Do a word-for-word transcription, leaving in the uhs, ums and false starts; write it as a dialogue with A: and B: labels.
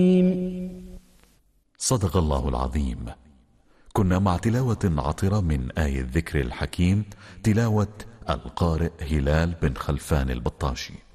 A: صدق الله العظيم. كنا مع تلاوة عطرة من آية الذكر الحكيم، تلاوة القارئ هلال بن خلفان البطاشي.